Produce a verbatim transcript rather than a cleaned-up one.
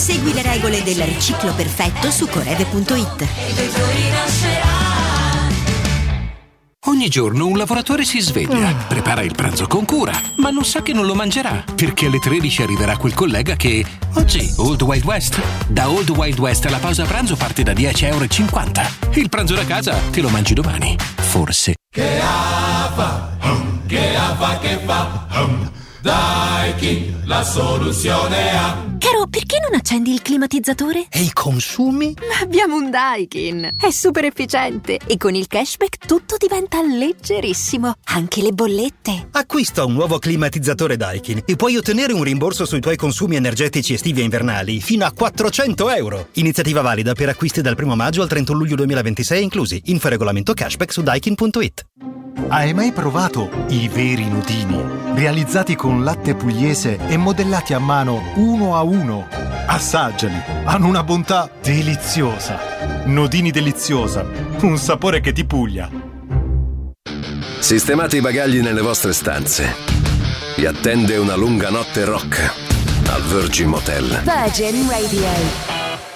Segui le regole del riciclo perfetto su coreve punto it. Ogni giorno un lavoratore si sveglia, prepara il pranzo con cura, ma non sa che non lo mangerà, perché alle tredici arriverà quel collega che... Oggi, Old Wild West. Da Old Wild West la pausa pranzo parte da dieci e cinquanta euro. Il pranzo da casa te lo mangi domani. Forse. Che affa, che affa che fa, Daikin, la soluzione ha. Caro, perché non accendi il climatizzatore? E i consumi? Abbiamo un Daikin. È super efficiente e con il cashback tutto diventa leggerissimo, anche le bollette. Acquista un nuovo climatizzatore Daikin e puoi ottenere un rimborso sui tuoi consumi energetici estivi e invernali fino a quattrocento euro. Iniziativa valida per acquisti dal primo maggio al trentuno luglio duemilaventisei inclusi. Info regolamento cashback su daikin punto it. Hai mai provato i veri nudini? Realizzati con latte pugliese e modellati a mano uno a uno. Assaggiali, hanno una bontà deliziosa. Nodini deliziosa, un sapore che ti puglia. Sistemate i bagagli nelle vostre stanze. Vi attende una lunga notte rock al Virgin Motel. Virgin Radio.